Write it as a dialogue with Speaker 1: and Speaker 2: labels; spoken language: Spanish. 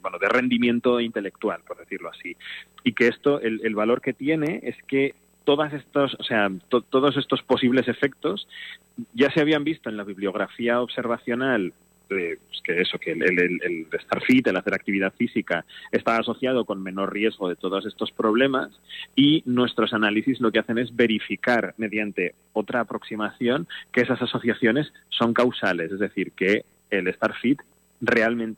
Speaker 1: de rendimiento intelectual, por decirlo así. Y que esto, el valor que tiene es que todos estos posibles efectos ya se habían visto en la bibliografía observacional, que el estar fit, el hacer actividad física, está asociado con menor riesgo de todos estos problemas, y nuestros análisis lo que hacen es verificar mediante otra aproximación que esas asociaciones son causales, es decir, que el estar fit realmente